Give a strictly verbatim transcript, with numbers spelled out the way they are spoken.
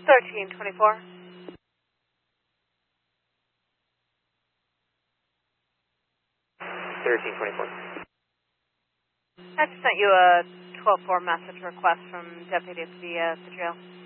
thirteen twenty-four. thirteen twenty-four. I just sent you a twelve four message request from Deputy via the trail.